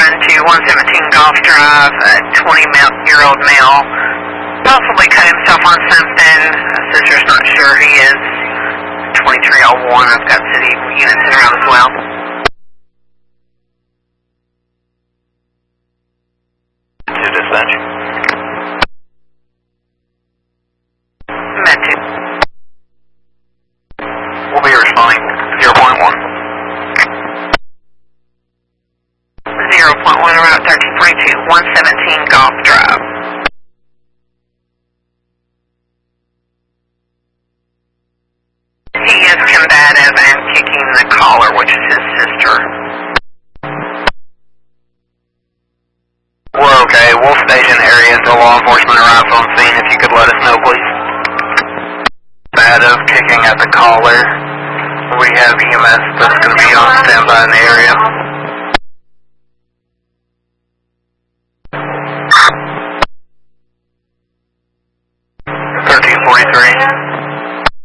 to 117 Golf Drive, a 20-year-old male. Possibly cut himself on something. Sister's not sure he is. 2301, I've got city units in around as well. To dispatch. Met 2. We'll be responding 0.1. 0.1 around 1342, 117 Golf Drive. He is combative and kicking the caller, which is his sister. We're okay. We'll station area until law enforcement arrives on scene. If you could let us know, please. Combative, kicking at the caller. We have EMS that's going to be on standby in the area. $1343.